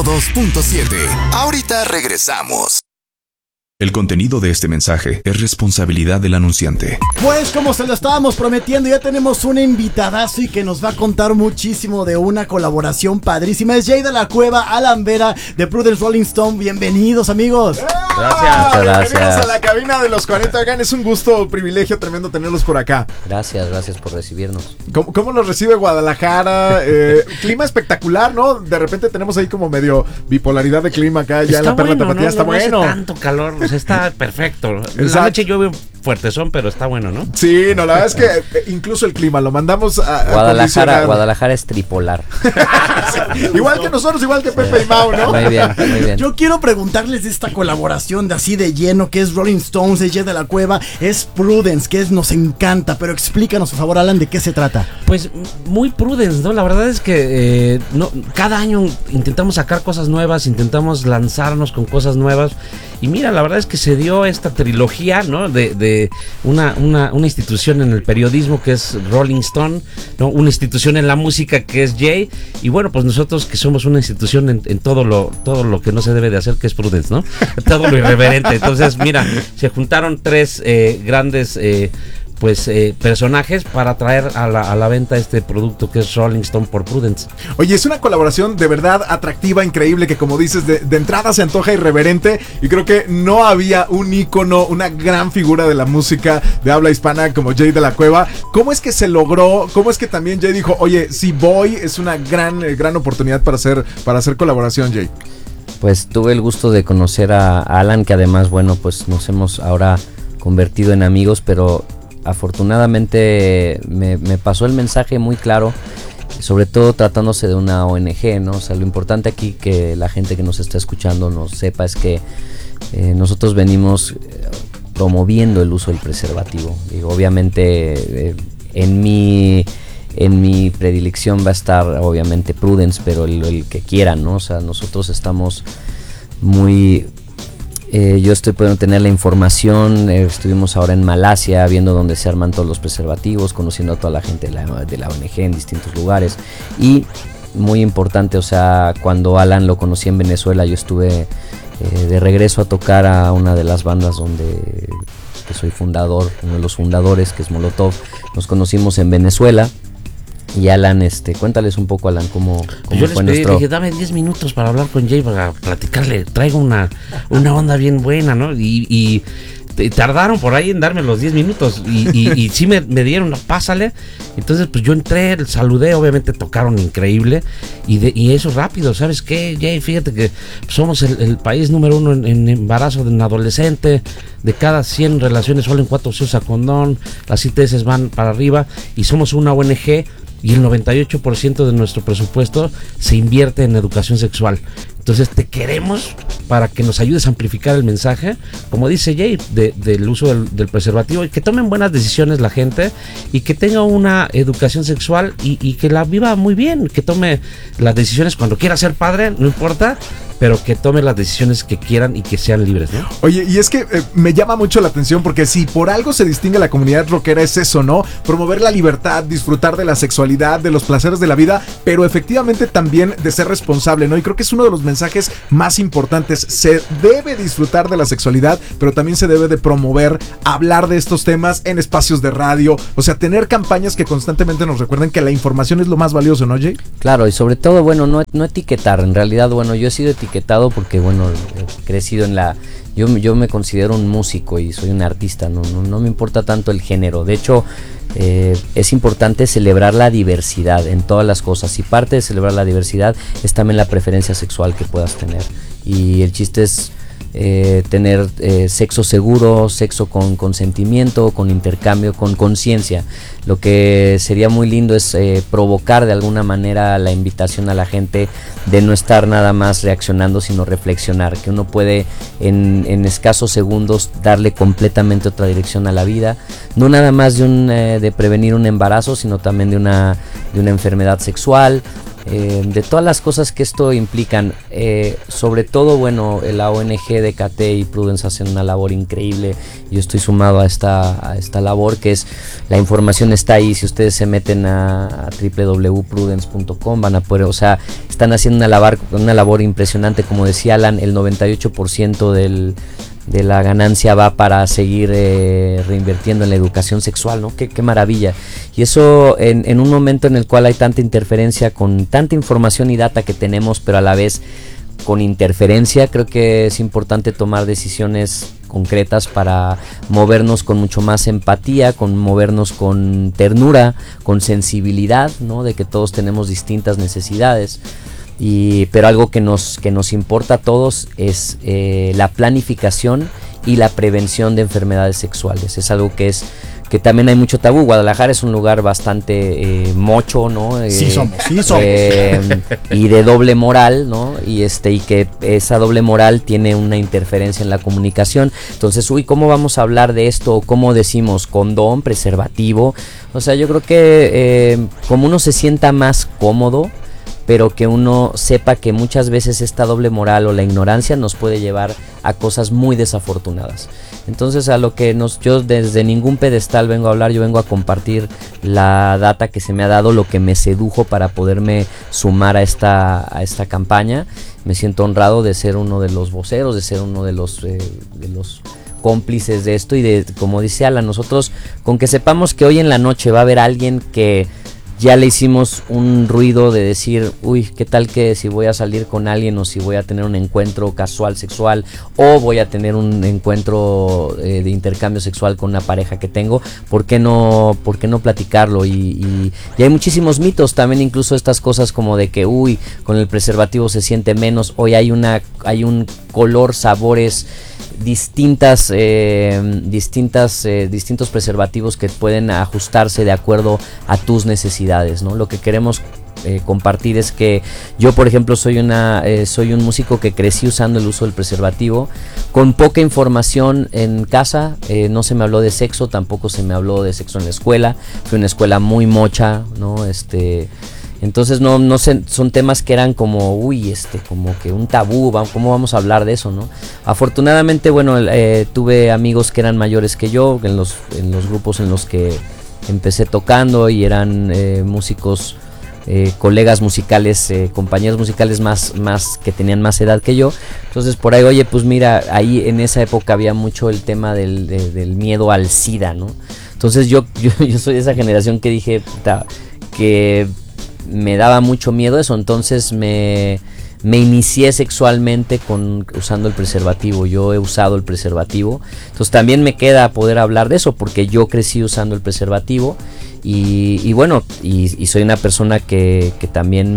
102.7. Ahorita regresamos. El contenido de este mensaje es responsabilidad del anunciante. Pues como se lo estábamos prometiendo, ya tenemos un invitadazo y que nos va a contar muchísimo de una colaboración padrísima. Es Jay de la Cueva, Alan Vera de Prudence Rolling Stone. Bienvenidos, amigos. Gracias. Bienvenidos a la cabina de los 40. Oigan, es un gusto, privilegio tremendo tenerlos por acá. Gracias por recibirnos. ¿Cómo nos recibe Guadalajara? Clima espectacular, ¿no? De repente tenemos ahí como medio bipolaridad de clima acá, ya Está en la Perla bueno, Tapatía, ¿no? está No hace bueno. tanto calor, o sea, está perfecto. Exacto. La noche llueve fuertezón, pero está bueno, ¿no? Sí, no, la verdad es que incluso el clima lo mandamos a Guadalajara es tripolar. Igual que nosotros, igual que Pepe y Mau, ¿no? Muy bien. Yo quiero preguntarles de esta colaboración de así de lleno, que es Rolling Stones, es Jay de la Cueva, es Prudence, que nos encanta, pero explícanos, por favor, Alan, ¿de qué se trata? Pues muy Prudence, ¿no? La verdad es que cada año intentamos sacar cosas nuevas, intentamos lanzarnos con cosas nuevas. Y mira, la verdad es que se dio esta trilogía, ¿no? De una institución en el periodismo que es Rolling Stone, ¿no? Una institución en la música que es Jay. Y bueno, pues nosotros que somos una institución en todo lo que no se debe de hacer, que es Prudence, ¿no? Todo lo irreverente. Entonces, mira, se juntaron tres grandes personajes para traer a la venta este producto que es Rolling Stone por Prudence. Oye, es una colaboración de verdad atractiva, increíble, que como dices, de entrada se antoja irreverente, y creo que no había un ícono, una gran figura de la música de habla hispana como Jay de la Cueva. ¿Cómo es que se logró? ¿Cómo es que también Jay dijo, oye, si voy, es una gran oportunidad para hacer colaboración, Jay? Pues tuve el gusto de conocer a Alan, que además, bueno, pues nos hemos ahora convertido en amigos, pero afortunadamente me pasó el mensaje muy claro, sobre todo tratándose de una ONG, ¿no? O sea, lo importante aquí que la gente que nos está escuchando nos sepa es que nosotros venimos promoviendo el uso del preservativo. Digo, obviamente en mi predilección va a estar obviamente Prudence, pero el que quieran, ¿no? O sea, nosotros estamos muy... yo estoy pudiendo tener la información, estuvimos ahora en Malasia viendo dónde se arman todos los preservativos, conociendo a toda la gente de la ONG en distintos lugares, y muy importante, o sea, cuando Alan lo conocí en Venezuela, yo estuve de regreso a tocar a una de las bandas que soy fundador, uno de los fundadores, que es Molotov. Nos conocimos en Venezuela. Y Alan, cuéntales un poco, Alan, cómo yo fue les nuestro... dije, dame 10 minutos para hablar con Jay, para platicarle, traigo una onda bien buena, ¿no? Y tardaron por ahí en darme los 10 minutos y sí me dieron, pásale. Entonces pues yo entré, saludé, obviamente tocaron increíble y eso rápido. ¿Sabes qué, Jay? Fíjate que somos el país número 1 en embarazo de un adolescente. De cada 100 relaciones solo en 4 se usa condón, las ITS van para arriba y somos una ONG y el 98% de nuestro presupuesto se invierte en educación sexual. Entonces te queremos para que nos ayudes a amplificar el mensaje, como dice Jay, del uso del preservativo, y que tomen buenas decisiones la gente y que tenga una educación sexual y que la viva muy bien, que tome las decisiones cuando quiera ser padre, no importa, pero que tome las decisiones que quieran y que sean libres, ¿no? Oye, y es que me llama mucho la atención, porque si por algo se distingue la comunidad rockera es eso, ¿no? Promover la libertad, disfrutar de la sexualidad, de los placeres de la vida, pero efectivamente también de ser responsable, ¿no? Y creo que es uno de los mensajes más importantes. Se debe disfrutar de la sexualidad, pero también se debe de promover, hablar de estos temas en espacios de radio, o sea, tener campañas que constantemente nos recuerden que la información es lo más valioso, ¿no, Jay? Claro, y sobre todo, bueno, no etiquetar. En realidad, bueno, yo he sido etiquetado porque, bueno, he crecido en la... Yo me considero un músico y soy un artista, no me importa tanto el género. De hecho, es importante celebrar la diversidad en todas las cosas, y parte de celebrar la diversidad es también la preferencia sexual que puedas tener, y el chiste es tener sexo seguro, sexo con consentimiento, con intercambio, con conciencia. Lo que sería muy lindo es provocar de alguna manera la invitación a la gente de no estar nada más reaccionando, sino reflexionar, que uno puede en escasos segundos darle completamente otra dirección a la vida, no nada más de prevenir un embarazo, sino también de una enfermedad sexual, de todas las cosas que esto implican. Sobre todo, bueno, la ONG DKT y Prudence hacen una labor increíble. Yo estoy sumado a esta labor, que es, la información está ahí. Si ustedes se meten a www.prudence.com van a poder, o sea, están haciendo una labor impresionante. Como decía Alan, el 98% de la ganancia va para seguir reinvirtiendo en la educación sexual, ¿no? Qué maravilla. Y eso en un momento en el cual hay tanta interferencia con tanta información y data que tenemos, pero a la vez con interferencia, creo que es importante tomar decisiones concretas para movernos con mucho más empatía, movernos con ternura, con sensibilidad, ¿no? De que todos tenemos distintas necesidades. Pero algo que nos importa a todos es la planificación y la prevención de enfermedades sexuales. Es algo que también hay mucho tabú. Guadalajara es un lugar bastante mocho, ¿no? Sí somos. Y de doble moral, ¿no? Y que esa doble moral tiene una interferencia en la comunicación. Entonces, ¿cómo vamos a hablar de esto? ¿Cómo decimos condón, preservativo? O sea, yo creo que como uno se sienta más cómodo, pero que uno sepa que muchas veces esta doble moral o la ignorancia nos puede llevar a cosas muy desafortunadas. Entonces, a lo que yo desde ningún pedestal vengo a hablar, yo vengo a compartir la data que se me ha dado, lo que me sedujo para poderme sumar a esta campaña. Me siento honrado de ser uno de los voceros, de ser uno de los cómplices de esto, y como dice Alan, nosotros con que sepamos que hoy en la noche va a haber alguien que ya le hicimos un ruido de decir, ¿qué tal que si voy a salir con alguien, o si voy a tener un encuentro casual sexual, o voy a tener un encuentro de intercambio sexual con una pareja que tengo? ¿Por qué no platicarlo? Y hay muchísimos mitos también, incluso estas cosas como de que, con el preservativo se siente menos. Hoy hay un color, sabores, distintos preservativos que pueden ajustarse de acuerdo a tus necesidades, ¿no? Lo que queremos compartir es que yo, por ejemplo, soy un músico que crecí usando el uso del preservativo, con poca información en casa. No se me habló de sexo, tampoco se me habló de sexo en la escuela. Fui una escuela muy mocha, ¿no? Entonces no sé, son temas que eran como como que un tabú. ¿Cómo vamos a hablar de eso, no? Afortunadamente, bueno, tuve amigos que eran mayores que yo en los grupos en los que empecé tocando, y eran músicos, colegas musicales, compañeros musicales más que tenían más edad que yo. Entonces por ahí, pues mira, ahí en esa época había mucho el tema del miedo al SIDA, ¿no? Entonces yo soy de esa generación que dije que me daba mucho miedo eso. Entonces me inicié sexualmente usando el preservativo. Yo he usado el preservativo, entonces también me queda poder hablar de eso, porque yo crecí usando el preservativo. Y bueno, y soy una persona que también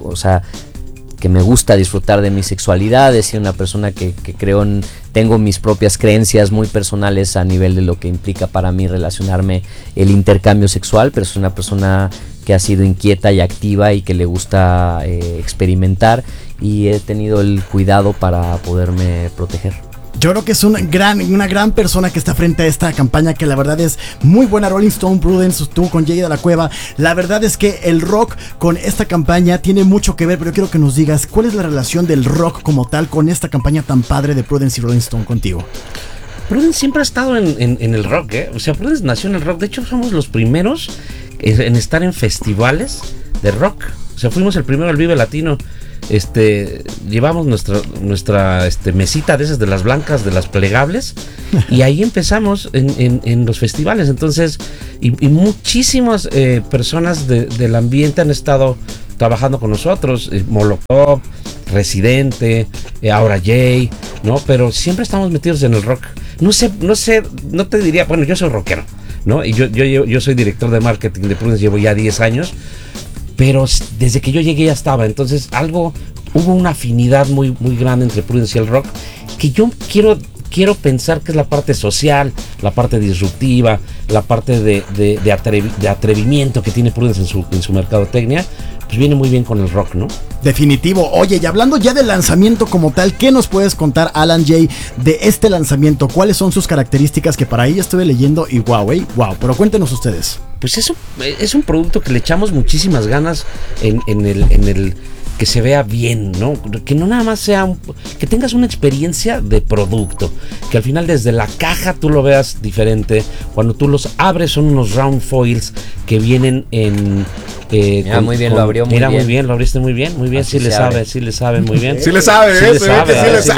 que me gusta disfrutar de mi sexualidad. Soy una persona que tengo mis propias creencias muy personales a nivel de lo que implica para mí relacionarme el intercambio sexual, pero soy una persona que ha sido inquieta y activa y que le gusta experimentar, y he tenido el cuidado para poderme proteger. Yo creo que es una gran persona que está frente a esta campaña, que la verdad es muy buena. Rolling Stone, Prudence, tú con Jay de la Cueva. La verdad es que el rock con esta campaña tiene mucho que ver, pero yo quiero que nos digas cuál es la relación del rock como tal con esta campaña tan padre de Prudence y Rolling Stone contigo. Prudence siempre ha estado en el rock, ¿eh? O sea, Prudence nació en el rock. De hecho, somos los primeros en estar en festivales de rock. O sea, fuimos el primero al Vive Latino. Llevamos nuestra mesita de esas, de las blancas, de las plegables, y ahí empezamos en los festivales. Entonces, y muchísimas personas del ambiente han estado trabajando con nosotros, Molotov, Residente, ahora Jay, ¿no? Pero siempre estamos metidos en el rock. No sé, no te diría, bueno, yo soy rockero, ¿no? Y yo soy director de marketing de Prudence, llevo ya 10 años. Pero desde que yo llegué ya estaba. Entonces hubo una afinidad muy, muy grande entre Prudence y el rock, que yo quiero pensar que es la parte social, la parte disruptiva, la parte de atrevimiento que tiene Prudence en su mercadotecnia, pues viene muy bien con el rock, ¿no? Definitivo. Oye, y hablando ya del lanzamiento como tal, ¿qué nos puedes contar, Alan Jay, de este lanzamiento? ¿Cuáles son sus características? Que para ahí estuve leyendo y wow, pero cuéntenos ustedes. Pues es un producto que le echamos muchísimas ganas en el que se vea bien, ¿no? Que no nada más sea que tengas una experiencia de producto, que al final desde la caja tú lo veas diferente. Cuando tú los abres son unos round foils que vienen en mira, muy bien, lo abrió muy bien. Muy bien, lo abriste muy bien, Así sí le sabe muy bien. Sí le sabe, sí le sabe.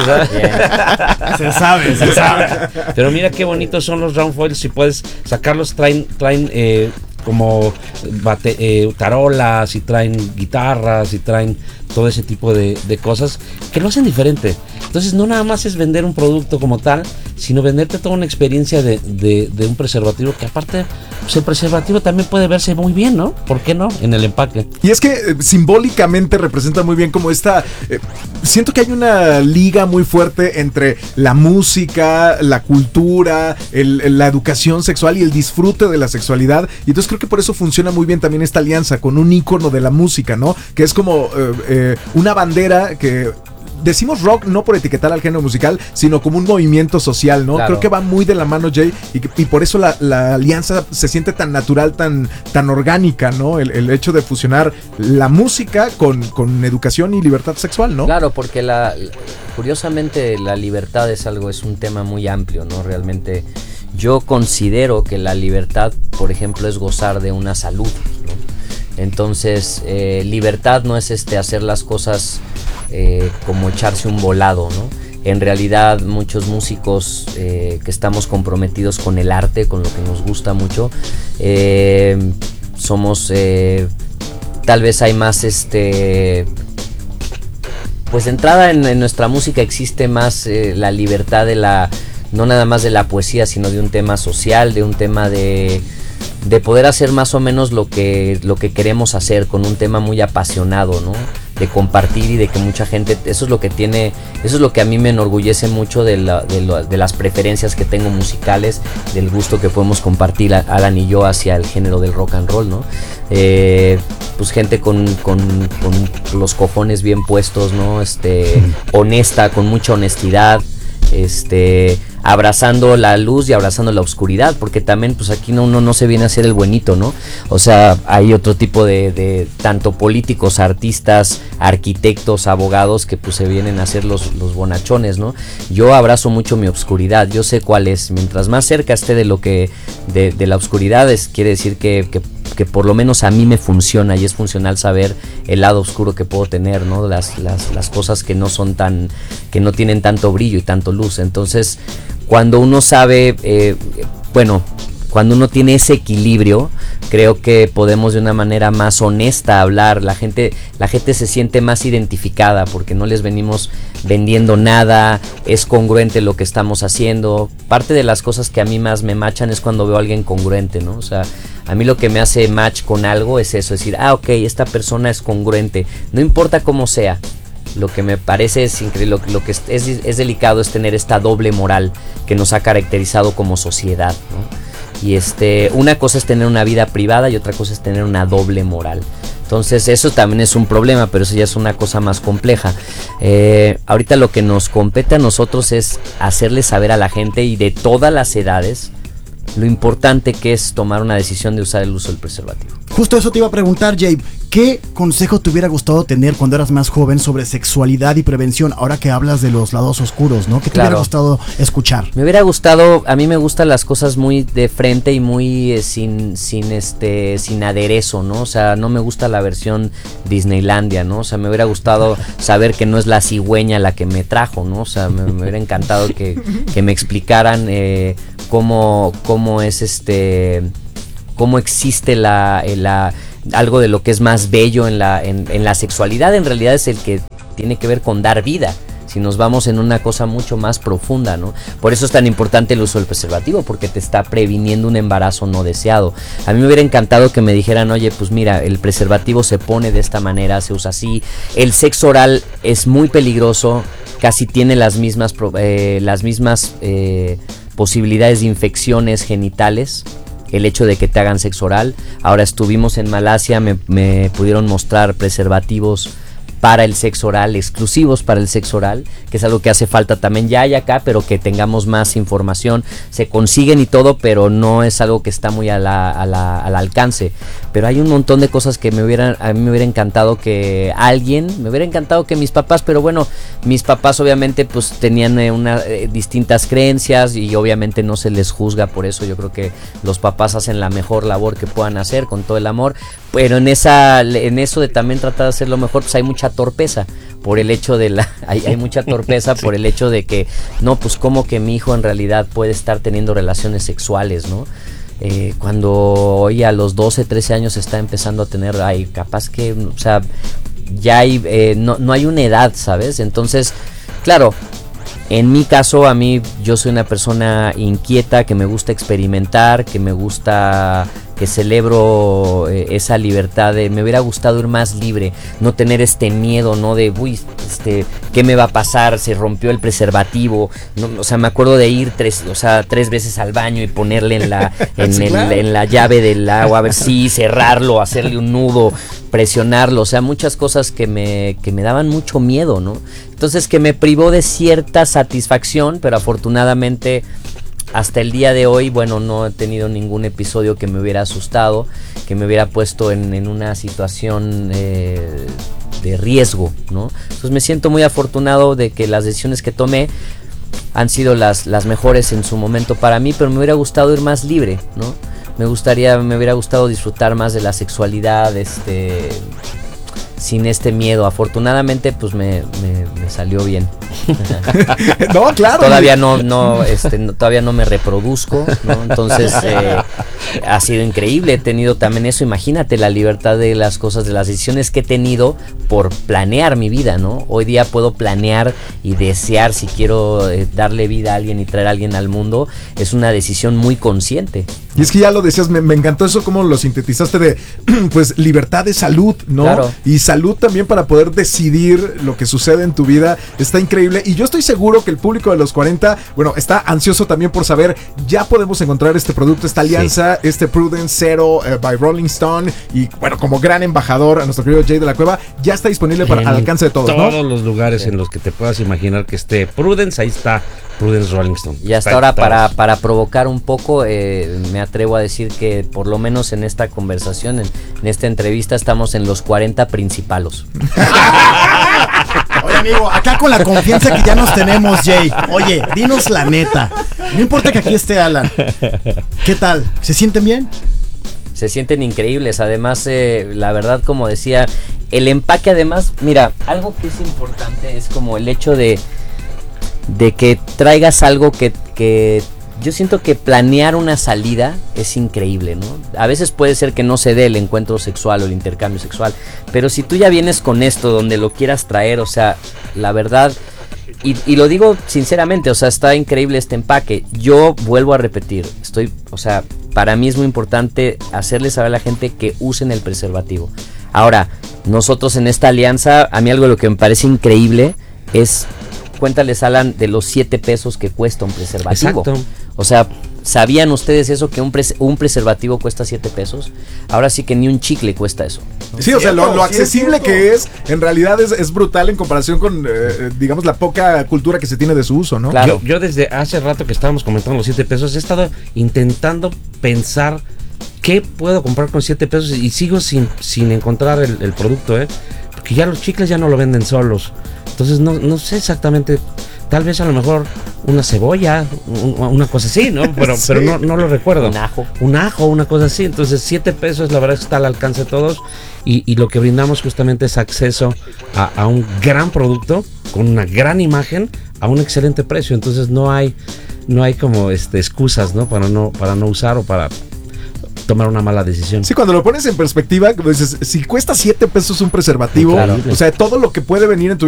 Se sabe. Pero mira qué bonitos son los round foils, si puedes sacarlos, traen como tarolas, y traen guitarras, y traen todo ese tipo de cosas que lo hacen diferente. Entonces no nada más es vender un producto como tal, sino venderte toda una experiencia de un preservativo, que aparte pues el preservativo también puede verse muy bien, ¿no? ¿Por qué no? En el empaque. Y es que simbólicamente representa muy bien como esta... siento que hay una liga muy fuerte entre la música, la cultura, la educación sexual y el disfrute de la sexualidad. Y entonces creo que por eso funciona muy bien también esta alianza con un ícono de la música, ¿no? Que es como una bandera que... Decimos rock no por etiquetar al género musical, sino como un movimiento social, ¿no? Claro. Creo que va muy de la mano, Jay, y por eso la alianza se siente tan natural, tan orgánica, ¿no? El hecho de fusionar la música con educación y libertad sexual, ¿no? Claro, porque curiosamente la libertad es un tema muy amplio, ¿no? Realmente yo considero que la libertad, por ejemplo, es gozar de una salud, ¿no? Entonces, libertad no es hacer las cosas como echarse un volado, ¿no? En realidad muchos músicos que estamos comprometidos con el arte, con lo que nos gusta mucho, somos, tal vez hay más, pues de entrada en nuestra música existe más la libertad no nada más de la poesía, sino de un tema social, de un tema de poder hacer más o menos lo que queremos hacer, con un tema muy apasionado, ¿no? De compartir y de que mucha gente, eso es lo que a mí me enorgullece mucho de las preferencias que tengo musicales, del gusto que podemos compartir Alan y yo hacia el género del rock and roll, ¿no? Pues gente con los cojones bien puestos, ¿no? Honesta, con mucha honestidad, abrazando la luz y abrazando la oscuridad, porque también pues aquí uno no se viene a ser el buenito, ¿no? O sea, hay otro tipo de tanto políticos, artistas, arquitectos, abogados que pues se vienen a ser los bonachones, ¿no? Yo abrazo mucho mi oscuridad, yo sé cuál es, mientras más cerca esté de la oscuridad, quiere decir que por lo menos a mí me funciona, y es funcional saber el lado oscuro que puedo tener, ¿no? Las cosas que que no tienen tanto brillo y tanto luz. Entonces, cuando uno sabe, cuando uno tiene ese equilibrio, creo que podemos de una manera más honesta hablar. La gente se siente más identificada porque no les venimos vendiendo nada, es congruente lo que estamos haciendo. Parte de las cosas que a mí más me machan es cuando veo a alguien congruente, ¿no? O sea, a mí lo que me hace match con algo es eso, es decir, ok, esta persona es congruente, no importa cómo sea. Lo que me parece es increíble, lo que es delicado es tener esta doble moral que nos ha caracterizado como sociedad, ¿no? Y una cosa es tener una vida privada y otra cosa es tener una doble moral. Entonces eso también es un problema, pero eso ya es una cosa más compleja. Ahorita lo que nos compete a nosotros es hacerle saber a la gente, y de todas las edades, lo importante que es tomar una decisión de usar el uso del preservativo. Justo eso te iba a preguntar, Jay. ¿Qué consejo te hubiera gustado tener cuando eras más joven sobre sexualidad y prevención? Ahora que hablas de los lados oscuros, ¿no? ¿Qué te hubiera gustado escuchar? Me hubiera gustado, a mí me gustan las cosas muy de frente y muy sin aderezo, ¿no? O sea, no me gusta la versión Disneylandia, ¿no? O sea, me hubiera gustado saber que no es la cigüeña la que me trajo, ¿no? O sea, me hubiera encantado que me explicaran cómo es cómo existe algo de lo que es más bello en la sexualidad. En realidad es el que tiene que ver con dar vida, si nos vamos en una cosa mucho más profunda, ¿no? Por eso es tan importante el uso del preservativo, porque te está previniendo un embarazo no deseado. A mí me hubiera encantado que me dijeran, oye, pues mira, el preservativo se pone de esta manera, se usa así, el sexo oral es muy peligroso, casi tiene las mismas posibilidades de infecciones genitales el hecho de que te hagan sexo oral. Ahora estuvimos en Malasia, me pudieron mostrar preservativos para el sexo oral, exclusivos para el sexo oral, que es algo que hace falta también. Ya hay acá, pero que tengamos más información. Se consiguen y todo, pero no es algo que está muy al alcance. Pero hay un montón de cosas que a mí me hubiera encantado que me hubiera encantado que mis papás, pero bueno, mis papás obviamente pues tenían distintas creencias y obviamente no se les juzga por eso. Yo creo que los papás hacen la mejor labor que puedan hacer con todo el amor, pero en eso de también tratar de hacer lo mejor, pues hay mucha torpeza por el hecho de hay mucha torpeza por el hecho de que no, pues como que mi hijo en realidad puede estar teniendo relaciones sexuales, ¿no? Cuando hoy a los 12, 13 años está empezando a tener, capaz que, o sea, ya hay, no hay una edad, ¿sabes? Entonces, claro, en mi caso, yo soy una persona inquieta, que me gusta experimentar, que celebro esa libertad me hubiera gustado ir más libre, no tener este miedo, ¿no? De, ¿qué me va a pasar? Se rompió el preservativo, no, o sea, me acuerdo de ir 3 veces al baño y ponerle en la llave del agua, a ver si cerrarlo, hacerle un nudo, presionarlo, o sea, muchas cosas que me daban mucho miedo, ¿no? Entonces, que me privó de cierta satisfacción, pero afortunadamente hasta el día de hoy, bueno, no he tenido ningún episodio que me hubiera asustado, que me hubiera puesto en una situación de riesgo, ¿no? Entonces me siento muy afortunado de que las decisiones que tomé han sido las mejores en su momento para mí, pero me hubiera gustado ir más libre, ¿no? Me hubiera gustado disfrutar más de la sexualidad, sin este miedo. Afortunadamente, pues me salió bien. No, claro. Todavía todavía no me reproduzco, ¿no? Entonces ha sido increíble. He tenido también eso. Imagínate la libertad de las cosas, de las decisiones que he tenido por planear mi vida, ¿no? Hoy día puedo planear y desear si quiero darle vida a alguien y traer a alguien al mundo. Es una decisión muy consciente. Y es que ya lo decías, me encantó eso, como lo sintetizaste de, pues, libertad de salud, ¿no? Claro. Y salud también para poder decidir lo que sucede en tu vida. Está increíble. Y yo estoy seguro que el público de los 40, bueno, está ansioso también por saber, ya podemos encontrar este producto, esta alianza, sí, este Prudence Zero by Rolling Stone. Y bueno, como gran embajador, a nuestro querido Jay de la Cueva, ya está disponible al alcance de todos, ¿no? Todos los lugares en los que te puedas imaginar que esté Prudence, ahí está Prudence Rolling Stone. Y hasta ahora, para provocar un poco, me atrevo a decir que por lo menos en esta conversación, en esta entrevista, estamos en los 40 principalos. Oye, amigo, acá con la confianza que ya nos tenemos, Jay. Oye, dinos la neta. No importa que aquí esté Alan. ¿Qué tal? ¿Se sienten bien? Se sienten increíbles. Además, la verdad, como decía, el empaque, además, mira, algo que es importante es como el hecho de que traigas algo que yo siento que planear una salida es increíble, ¿no? A veces puede ser que no se dé el encuentro sexual o el intercambio sexual, pero si tú ya vienes con esto donde lo quieras traer, o sea, la verdad, y lo digo sinceramente, o sea, está increíble este empaque. Yo vuelvo a repetir, para mí es muy importante hacerles saber a la gente que usen el preservativo. Ahora, nosotros en esta alianza, a mí algo de lo que me parece increíble es, cuéntales, Alan, de los 7 pesos que cuesta un preservativo. Exacto. O sea, ¿sabían ustedes eso, que un preservativo cuesta 7 pesos? Ahora sí que ni un chicle cuesta eso, ¿no? Sí, o sea, lo accesible que es, en realidad es brutal en comparación con, digamos, la poca cultura que se tiene de su uso, ¿no? Claro. Yo desde hace rato que estábamos comentando los 7 pesos, he estado intentando pensar qué puedo comprar con 7 pesos y sigo sin encontrar el producto, porque ya los chicles ya no lo venden solos. Entonces no sé exactamente, tal vez a lo mejor una cebolla, una cosa así, ¿no? Pero, sí, pero no lo recuerdo. Un ajo, una cosa así. Entonces 7 pesos, la verdad es que está al alcance de todos, y lo que brindamos justamente es acceso a un gran producto con una gran imagen a un excelente precio. Entonces no hay como excusas, ¿no? Para no usar o para tomar una mala decisión. Sí, cuando lo pones en perspectiva, dices, si cuesta 7 pesos un preservativo, claro, o sea, todo lo que puede venir en tu